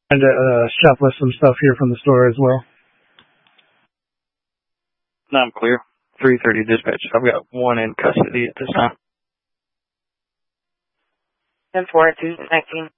And shoplift some stuff here from the store as well. No, I'm clear. 3:30 dispatch. I've got one in custody at this time. 10-4, 219.